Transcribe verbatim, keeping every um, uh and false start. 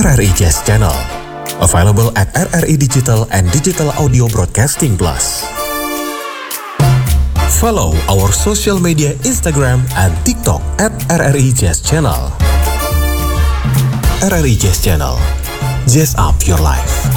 R R I Jazz Channel. Available at R R I Digital and Digital Audio Broadcasting Plus. Follow our social media Instagram and TikTok at R R I Jazz Channel. R R I Jazz Channel. Jazz up your life.